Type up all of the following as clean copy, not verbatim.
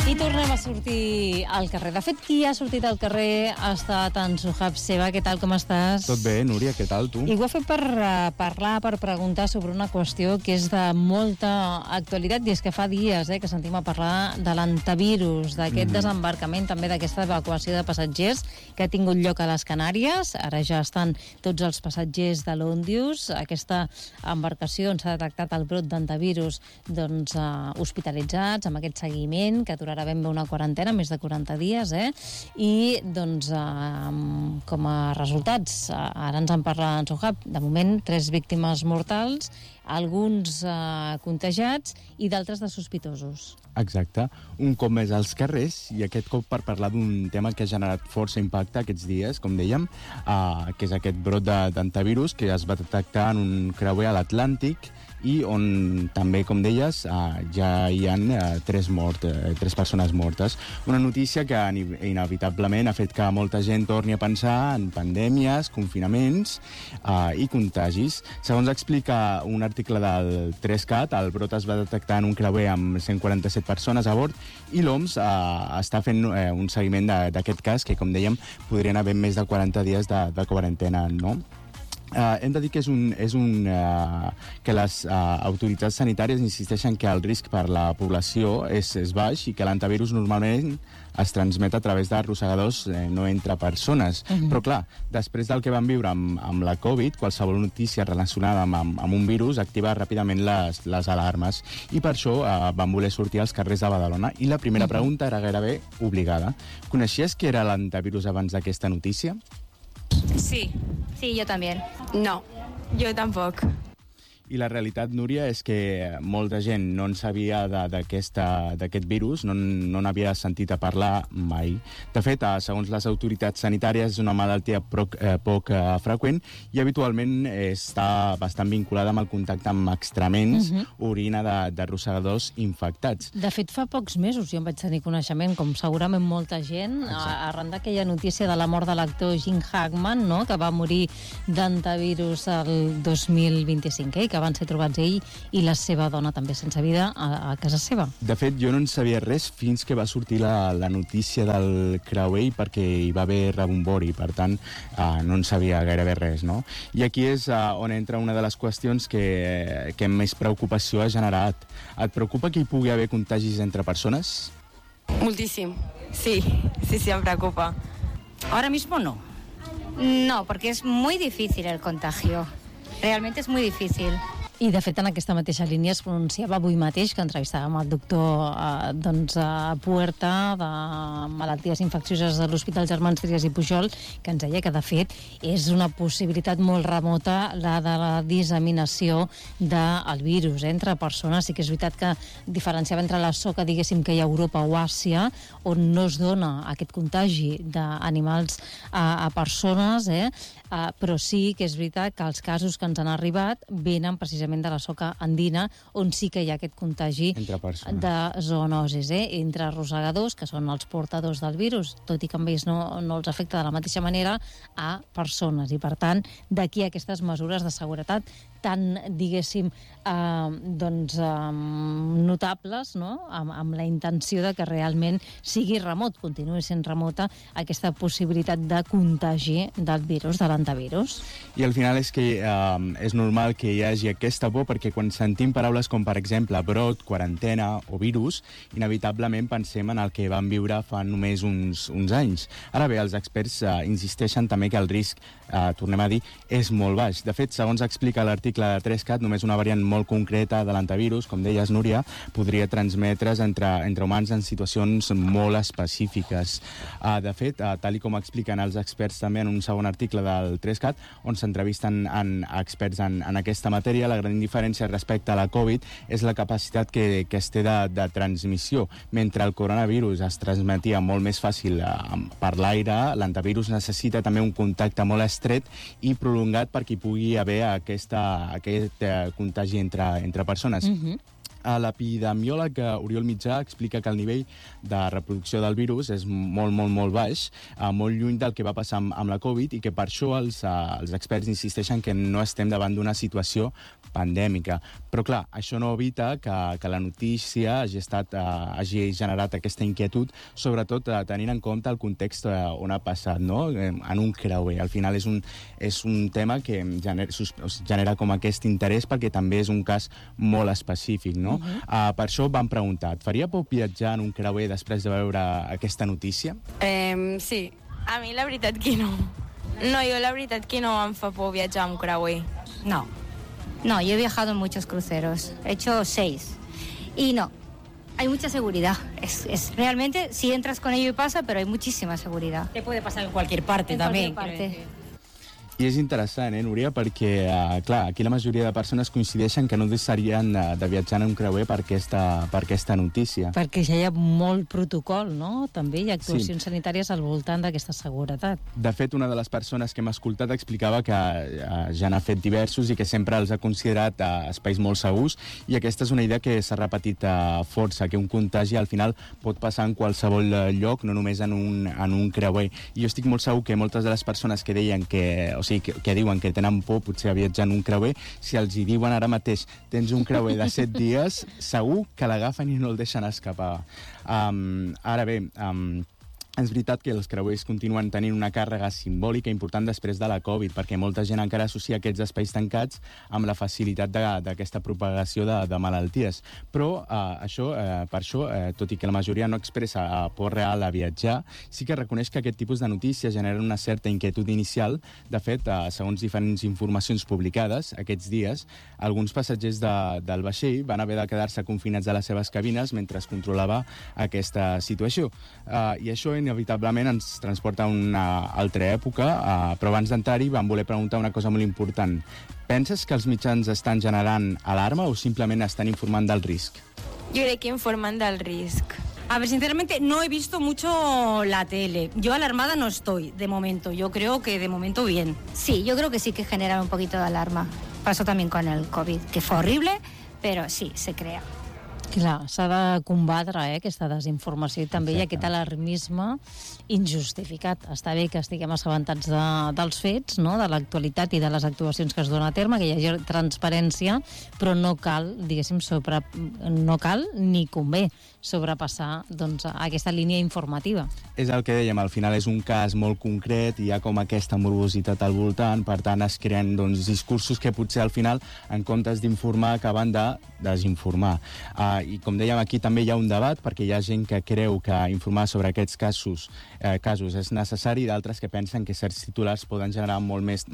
I tornem a sortir al carrer. De fet, qui ha sortit al carrer ha estat en Suhab Seva. Què tal, com estàs? Tot bé, Núria, què tal, tu? I ho he fet per parlar, per preguntar sobre una qüestió que és de molta actualitat, i és que fa dies que sentim a parlar de l'antivirus, d'aquest desembarcament, també d'aquesta evacuació de passatgers que ha tingut lloc a les Canàries. Ara ja estan tots els passatgers de l'Òndius. Aquesta embarcació on s'ha detectat el brot d'antivirus, doncs, hospitalitzats, amb aquest seguiment que durarà ben bé una quarantena, més de 40 dies, i doncs com a resultats, ara ens en parla en Suhab, de moment 3 víctimes mortals, alguns contagiats i d'altres de sospitosos. Exacte, un cop més als carrers, i aquest cop per parlar d'un tema que ha generat força impacte aquests dies, com dèiem, que és aquest brot d'antivirus que es va detectar en un creuer a l'Atlàntic, i on també, com deies, ja hi ha 3 persones mortes. Una notícia que inevitablement ha fet que molta gent torni a pensar en pandèmies, confinaments i contagis. Segons explica un article del 3CAT, el brot es va detectar en un creuer amb 147 persones a bord, i l'OMS està fent un seguiment d'aquest cas, que, com dèiem, podrien haver més de 40 dies de quarantena, no? Hem de dir que que les autoritats sanitàries insisteixen que el risc per la població és baix i que l'antivirus normalment es transmet a través d'arrossegadors, no entre persones. Però clar, després del que vam viure amb la Covid, qualsevol notícia relacionada amb un virus activa ràpidament les alarmes, i per això van voler sortir als carrers de Badalona. I la primera pregunta era gairebé obligada. Coneixies què era l'antivirus abans d'aquesta notícia? Sí, yo también. No, yo tampoco. I la realitat, Núria, és que molta gent no en sabia d'aquest virus, no n'havia sentit a parlar mai. De fet, segons les autoritats sanitàries, és una malaltia poc freqüent i habitualment està bastant vinculada amb el contacte amb excrements, orina d'arrossegadors infectats. De fet, fa pocs mesos jo en vaig tenir coneixement, com segurament molta gent, arran d'aquella notícia de la mort de l'actor Jim Hackman, no?, que va morir d'antivirus el 2025, que van ser trobats ell i la seva dona també sense vida a casa seva. De fet, jo no en sabia res fins que va sortir la notícia del creuer, perquè hi va haver rebombori, per tant no en sabia gairebé res, no? I aquí és on entra una de les qüestions que més preocupació ha generat. Et preocupa que hi pugui haver contagis entre persones? Muchísimo. Sí, me preocupa. Ahora mismo no. No, porque es muy difícil el contagio. Realmente es muy difícil. I, de fet, en aquesta mateixa línia es pronunciava avui mateix, que entrevistàvem el doctor Puerta, de malalties infeccioses de l'Hospital Germans Trias i Pujol, que ens deia que, de fet, és una possibilitat molt remota la de la disseminació del virus entre persones. Sí que és veritat que diferenciava entre la soca, diguéssim, que hi ha a Europa o Àsia, on no es dona aquest contagi d'animals a persones, però sí que és veritat que els casos que ens han arribat venen precisament de la soca andina, on sí que hi ha aquest contagi de zoonosis, entre arrossegadors, que són els portadors del virus, tot i que amb ells no els afecta de la mateixa manera, a persones. I, per tant, d'aquí aquestes mesures de seguretat tan, diguéssim, notables, no?, amb la intenció de que realment sigui remot, continuï sent remota aquesta possibilitat de contagi del virus, de l'antivirus. I al final és que és normal que hi hagi aquesta por, perquè quan sentim paraules com, per exemple, brot, quarantena o virus, inevitablement pensem en el que vam viure fa només uns anys. Ara bé, els experts insisteixen també que el risc, tornem a dir, és molt baix. De fet, segons explica l'article de 3CAT, només una variant molt concreta de l'antivirus, com deies, Núria, podria transmetre's entre humans en situacions molt específiques. De fet, tal com expliquen els experts també en un segon article del 3CAT, on s'entrevisten experts en aquesta matèria, la gran diferència respecte a la Covid és la capacitat que es té de transmissió. Mentre el coronavirus es transmetia molt més fàcil per l'aire, l'antivirus necessita també un contacte molt estret i prolongat perquè hi pugui haver aquest contagi entre persones. L'epidemiòleg Oriol Mitjà explica que el nivell de reproducció del virus és molt baix, molt lluny del que va passar amb la Covid, i que per això els experts insisteixen que no estem davant d'una situació pandèmica. Però clar, això no evita que la notícia hagi generat aquesta inquietud, sobretot tenint en compte el context on ha passat, no? En un creuer. Al final és un tema que genera com aquest interès perquè també és un cas molt específic, no? Per això vam preguntar, et faria por viatjar en un creuer després de veure aquesta notícia? Sí, a mi la veritat que no. No, jo la veritat que no em fa por viatjar amb creuer. No, yo he viajado en muchos cruceros, he hecho 6 y no, hay mucha seguridad. Es realmente, si entras con ello y pasa, pero hay muchísima seguridad. Te puede pasar en cualquier parte también. I és interessant, Núria, perquè, clar, aquí la majoria de persones coincideixen que no deixarien de viatjar en un creuer per aquesta notícia. Perquè ja hi ha molt protocol, no? També hi ha actuacions sanitàries al voltant d'aquesta seguretat. De fet, una de les persones que hem escoltat explicava que ja n'ha fet diversos i que sempre els ha considerat espais molt segurs, i aquesta és una idea que s'ha repetit força, que un contagi al final pot passar en qualsevol lloc, no només en un creuer. I jo estic molt segur que moltes de les persones que deien que diuen que tenen por potser a viatjar en un creuer, si els hi diuen ara mateix tens un creuer de 7 dies, segur que l'agafen i no el deixen escapar. Ara bé, és veritat que els creuers continuen tenint una càrrega simbòlica important després de la Covid, perquè molta gent encara associa aquests espais tancats amb la facilitat d'aquesta propagació de malalties. Però per això, tot i que la majoria no expressa por real a viatjar, sí que reconeix que aquest tipus de notícies generen una certa inquietud inicial. De fet, segons diferents informacions publicades aquests dies, alguns passatgers del vaixell van haver de quedar-se confinats a les seves cabines mentre es controlava aquesta situació. I això inevitablement ens transporta a una altra època, però abans d'entrar-hi vam voler preguntar una cosa molt important. Penses que els mitjans estan generant alarma o simplement estan informant del risc? Jo crec que informen del risc. A ver, sinceramente, no he visto mucho la tele. Yo alarmada no estoy, de momento. Yo creo que de momento bien. Sí, yo creo que sí que genera un poquito de alarma. Pasó también con el COVID, que fue horrible, pero sí, se crea. Clar, s'ha de combatre aquesta desinformació i també hi ha aquest alarmisme injustificat. Està bé que estiguem assabentats dels fets, no? De l'actualitat i de les actuacions que es donen a terme, que hi hagi transparència, però no cal, diguéssim, no cal ni convé sobrepassar aquesta línia informativa. És el que dèiem, al final és un cas molt concret, hi ha com aquesta morbositat al voltant, per tant es creen discursos que potser al final, en comptes d'informar, acaben de desinformar. I com dèiem, aquí també hi ha un debat, perquè hi ha gent que creu que informar sobre aquests casos és necessari, i d'altres que pensen que certs titulars poden generar molta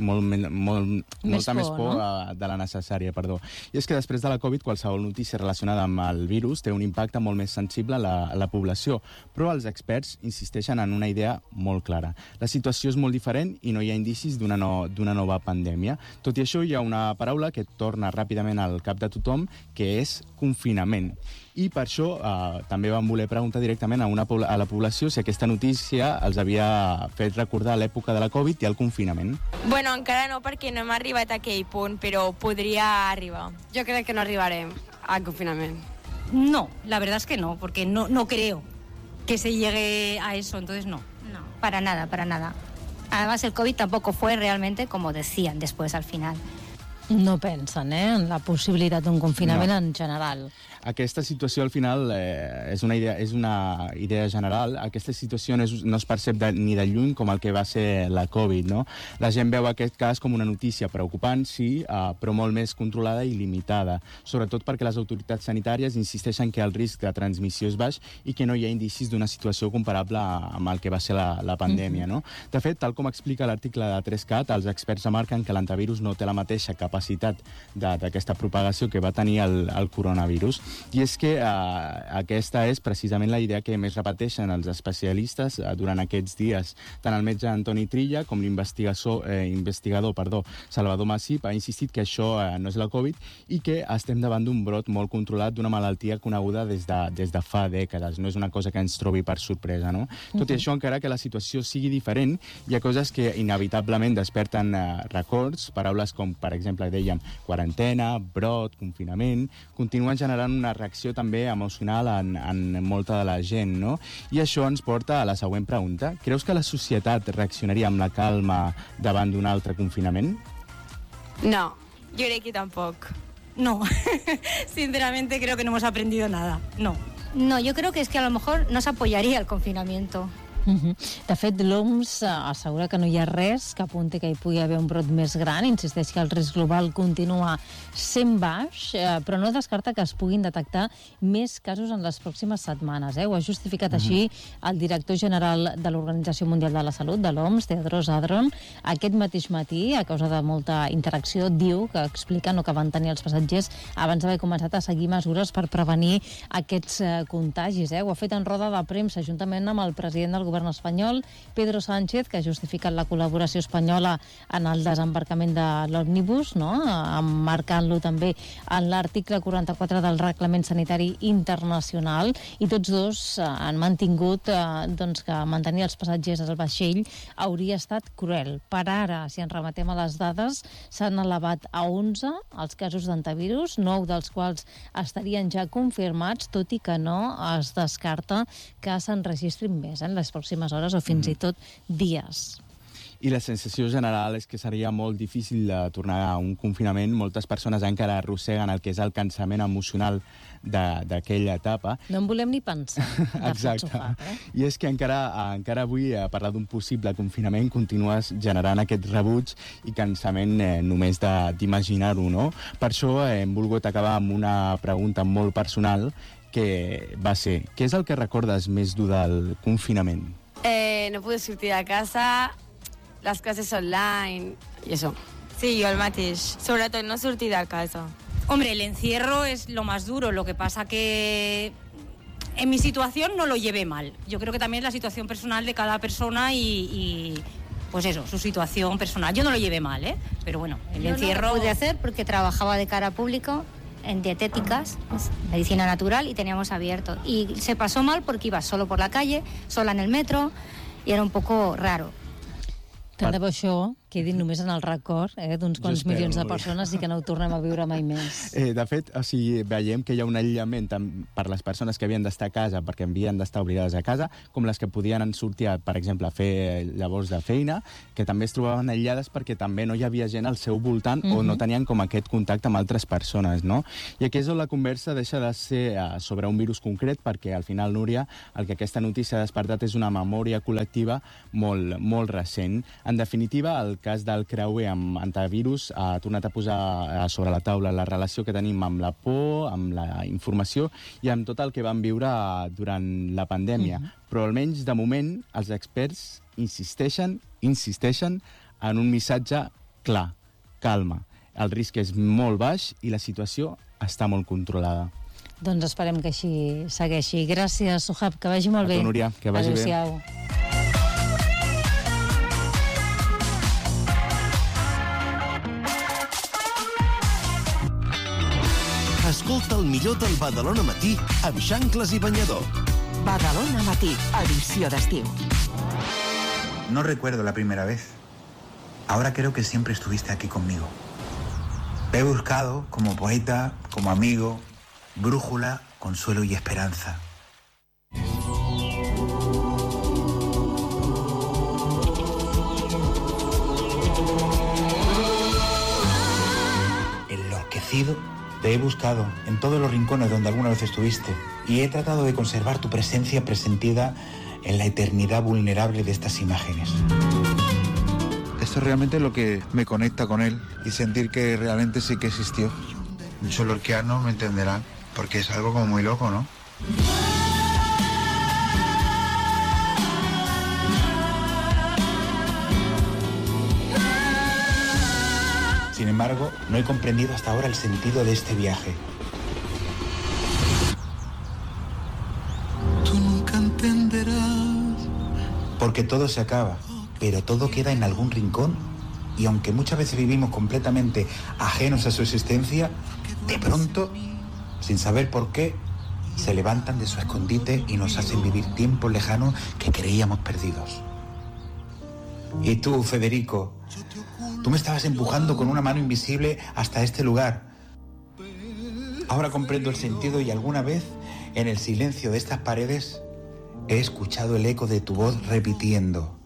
més por de la necessària. I és que després de la Covid, qualsevol notícia relacionada amb el virus té un impacte molt més sensible a la població, però els experts insisteixen en una idea molt clara. La situació és molt diferent i no hi ha indicis d'una nova pandèmia. Tot i això, hi ha una paraula que torna ràpidament al cap de tothom, que és confinament. I per això també vam voler preguntar directament a la població si aquesta notícia els havia fet recordar l'època de la Covid i el confinament. Bueno, encara no, perquè no hem arribat a aquell punt, però podria arribar. Jo crec que no arribarem al confinament. No, la verdad es que no, porque no creo que se llegue a eso, entonces no. No, para nada, para nada. Además, el COVID tampoco fue realmente como decían después, al final. No pensen en la possibilitat d'un confinament en general. Aquesta situació, al final, és una idea general. Aquesta situació no es percep ni de lluny com el que va ser la Covid, no? La gent veu aquest cas com una notícia preocupant, sí, però molt més controlada i limitada, sobretot perquè les autoritats sanitàries insisteixen que el risc de transmissió és baix i que no hi ha indicis d'una situació comparable amb el que va ser la pandèmia, no? De fet, tal com explica l'article de 3CAT, els experts remarquen que l'antivirus no té la mateixa capacitat d'aquesta propagació que va tenir el coronavirus. I és que aquesta és precisament la idea que més repeteixen els especialistes durant aquests dies. Tant el metge Antoni Trilla com l'investigador Salvador Massip ha insistit que això no és la Covid i que estem davant d'un brot molt controlat d'una malaltia coneguda des de fa dècades. No és una cosa que ens trobi per sorpresa, no? Tot i això, encara que la situació sigui diferent, hi ha coses que inevitablement desperten records, paraules com, per exemple, exemple, dèiem, quarantena, brot, confinament, continuen generant una reacció també emocional en molta de la gent, no? I això ens porta a la següent pregunta. Creus que la societat reaccionaria amb la calma davant d'un altre confinament? No. Yo creo que tampoco. No, sinceramente creo que no hemos aprendido nada. No. No, yo creo que es que a lo mejor no se apoyaría el confinamiento. De fet, l'OMS assegura que no hi ha res que apunti que hi pugui haver un brot més gran. Insisteix que el risc global continua sent baix, però no descarta que es puguin detectar més casos en les pròximes setmanes. Ho ha justificat així el director general de l'Organització Mundial de la Salut, de l'OMS, Tedros Adhanom. Aquest mateix matí, a causa de molta interacció, diu que explica que van tenir els passatgers abans d'haver començat a seguir mesures per prevenir aquests contagis. Ho ha fet en roda de premsa, juntament amb el president del govern espanyol, Pedro Sánchez, que ha justificat la col·laboració espanyola en el desembarcament de l'òmnibus, emmarcant-lo també en l'article 44 del Reglament Sanitari Internacional, i tots dos han mantingut que mantenir els passatgers al vaixell hauria estat cruel. Per ara, si ens remetem a les dades, s'han elevat a 11 els casos d'antivirus, 9 dels quals estarien ja confirmats, tot i que no es descarta que s'enregistrin més en les pròximes hores o fins i tot dies. I la sensació general és que seria molt difícil de tornar a un confinament. Moltes persones encara arrosseguen el que és el cansament emocional d'aquella etapa. No en volem ni pensar. Exacte. I és que encara avui, a parlar d'un possible confinament, continues generant aquest rebuig i cansament només d'imaginar-ho, no? Per això hem volgut acabar amb una pregunta molt personal, que va ser: què és el que recordes més dur del confinament? No pude sortir de casa, las clases online y eso. Sí, yo el mateix. Sobretot no sortir de casa. Hombre, el encierro es lo más duro, lo que pasa que en mi situación no lo llevé mal. Yo creo que también es la situación personal de cada persona y pues eso, su situación personal. Yo no lo llevé mal, pero bueno, el encierro... No lo pude hacer porque trabajaba de cara a público en dietéticas, medicina natural, y teníamos abierto. Y se pasó mal porque iba solo por la calle, sola en el metro, y era un poco raro. Tant de bo això quedi només en el record d'uns quants milions de persones i que no ho tornem a viure mai més. De fet, veiem que hi ha un aïllament tant per les persones que havien d'estar a casa perquè havien d'estar obligades a casa, com les que podien sortir, per exemple, a fer llavors de feina, que també es trobaven aïllades perquè també no hi havia gent al seu voltant o no tenien com aquest contacte amb altres persones, no? I aquí és on la conversa deixa de ser sobre un virus concret, perquè al final, Núria, el que aquesta notícia ha despertat és una memòria col·lectiva molt, molt recent. En definitiva, el cas del creuer amb antivirus ha tornat a posar sobre la taula la relació que tenim amb la por, amb la informació i amb tot el que vam viure durant la pandèmia. Però almenys, de moment, els experts insisteixen en un missatge clar: calma. El risc és molt baix i la situació està molt controlada. Doncs esperem que així segueixi. Gràcies, Sohab, que vagi molt bé. A tu, Núria, que vagi bé. Adéu-siau. Escolta el millor del Badalona Matí amb Xancles i Banyador. Badalona Matí, edició d'estiu. No recuerdo la primera vez. Ahora creo que siempre estuviste aquí conmigo. Te he buscado como poeta, como amigo, brújula, consuelo y esperanza. Enloquecido, te he buscado en todos los rincones donde alguna vez estuviste y he tratado de conservar tu presencia presentida en la eternidad vulnerable de estas imágenes. Esto es realmente lo que me conecta con él y sentir que realmente sí que existió. Muchos lorquianos me entenderán, porque es algo como muy loco, ¿no? Sin embargo, no he comprendido hasta ahora el sentido de este viaje. Tú nunca entenderás. Porque todo se acaba, pero todo queda en algún rincón. Y aunque muchas veces vivimos completamente ajenos a su existencia, de pronto, sin saber por qué, se levantan de su escondite y nos hacen vivir tiempos lejanos que creíamos perdidos. Y tú, Federico, tú me estabas empujando con una mano invisible hasta este lugar. Ahora comprendo el sentido y alguna vez, en el silencio de estas paredes, he escuchado el eco de tu voz repitiendo: